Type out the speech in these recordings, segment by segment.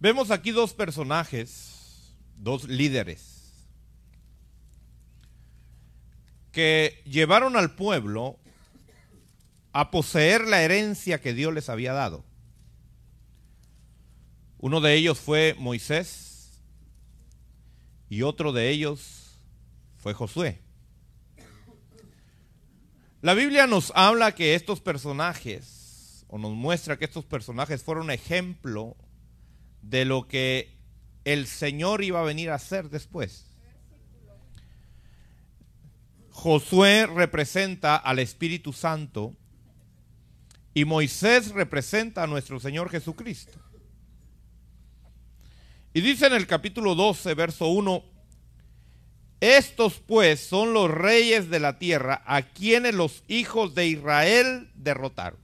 Vemos aquí dos personajes, dos líderes, que llevaron al pueblo a poseer la herencia que Dios les había dado. Uno de ellos fue Moisés y otro de ellos fue Josué. La Biblia nos habla que estos personajes, o nos muestra que estos personajes fueron ejemplo de lo que el Señor iba a venir a hacer después. Josué representa al Espíritu Santo y Moisés representa a nuestro Señor Jesucristo. Y dice en el capítulo 12, verso 1, estos pues son los reyes de la tierra a quienes los hijos de Israel derrotaron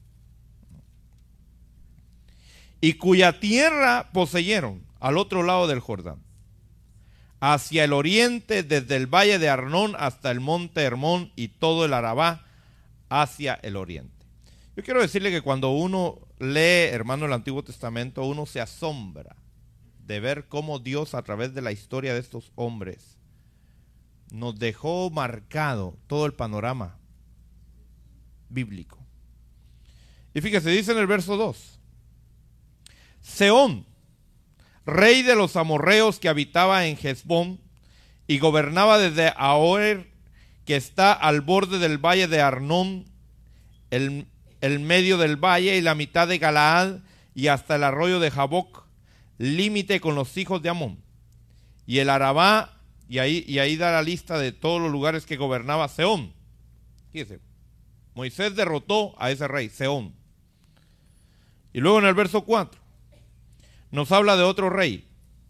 y cuya tierra poseyeron al otro lado del Jordán, hacia el oriente desde el valle de Arnón hasta el monte Hermón y todo el Arabá hacia el oriente. Yo quiero decirle que cuando uno lee, hermano, el Antiguo Testamento, uno se asombra de ver cómo Dios a través de la historia de estos hombres nos dejó marcado todo el panorama bíblico. Y fíjese, dice en el verso 2, Sehón, rey de los amorreos que habitaba en Hesbón y gobernaba desde Aroer, que está al borde del valle de Arnón, el medio del valle y la mitad de Galaad y hasta el arroyo de Jaboc, límite con los hijos de Amón, y el Arabá, y ahí da la lista de todos los lugares que gobernaba Sehón. Fíjese, Moisés derrotó a ese rey, Sehón. Y luego en el verso 4 nos habla de otro rey,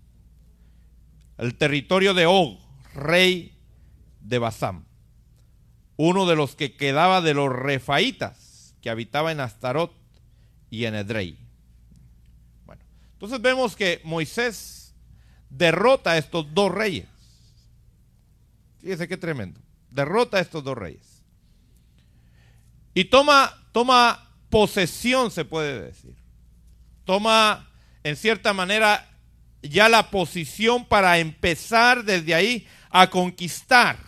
el territorio de Og, rey de Basán, uno de los que quedaba de los refaítas que habitaba en Astarot y en Edrei. Bueno, entonces vemos que Moisés derrota a estos dos reyes. Fíjese qué tremendo. Derrota a estos dos reyes. Y toma posesión, se puede decir. Toma, en cierta manera, ya la posición para empezar desde ahí a conquistar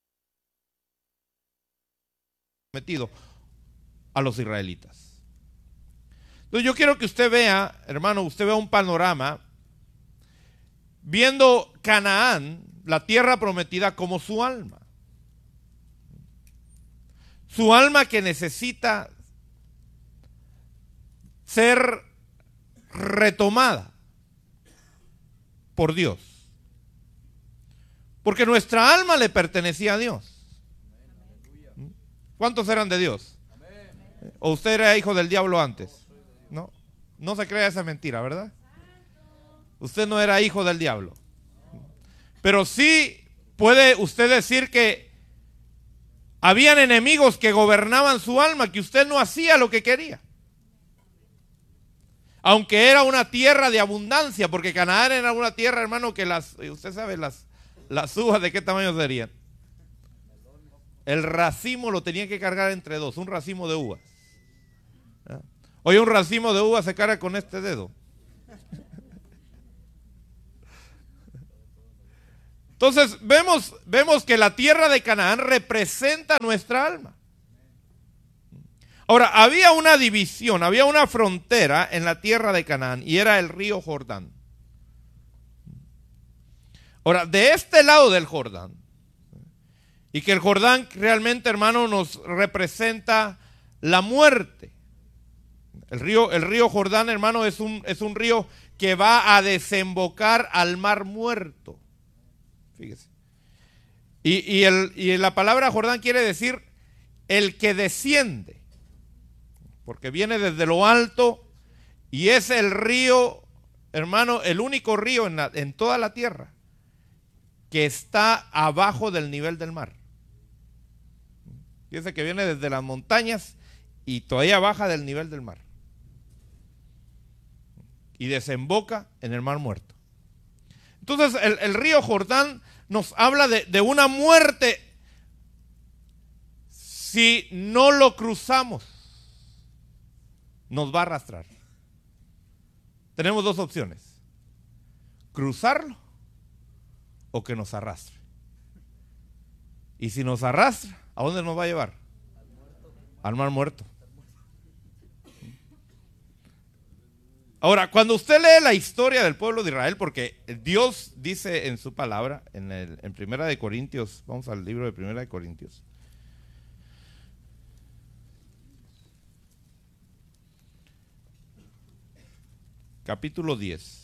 a los israelitas. Entonces yo quiero que usted vea, hermano, usted vea un panorama viendo Canaán, la tierra prometida, como su alma. Su alma que necesita ser retomada por Dios. Porque nuestra alma le pertenecía a Dios. ¿Cuántos eran de Dios? ¿O usted era hijo del diablo antes? No, no se crea esa mentira, ¿verdad? Usted no era hijo del diablo. Pero sí puede usted decir que habían enemigos que gobernaban su alma, que usted no hacía lo que quería. Aunque era una tierra de abundancia, porque Canaán era una tierra, hermano, que usted sabe las uvas de qué tamaño serían. El racimo lo tenían que cargar entre dos, un racimo de uvas. Hoy un racimo de uvas se carga con este dedo. Entonces vemos que la tierra de Canaán representa nuestra alma. Ahora, había una división, había una frontera en la tierra de Canaán y era el río Jordán. Ahora, de este lado del Jordán, y que el Jordán realmente, hermano, nos representa la muerte. El río Jordán, hermano, es un río que va a desembocar al mar muerto. Fíjese. Y la palabra Jordán quiere decir el que desciende, porque viene desde lo alto y es el río, hermano, el único río en toda la tierra que está abajo del nivel del mar. Fíjese que viene desde las montañas y todavía baja del nivel del mar y desemboca en el mar muerto. Entonces el río Jordán nos habla de una muerte si no lo cruzamos. Nos va a arrastrar. Tenemos dos opciones. cruzarlo o que nos arrastre. Y si nos arrastra, ¿a dónde nos va a llevar? Al mar muerto. Ahora, cuando usted lee la historia del pueblo de Israel, porque Dios dice en su palabra, en Primera de Corintios, vamos al libro de Primera de Corintios. Capítulo 10.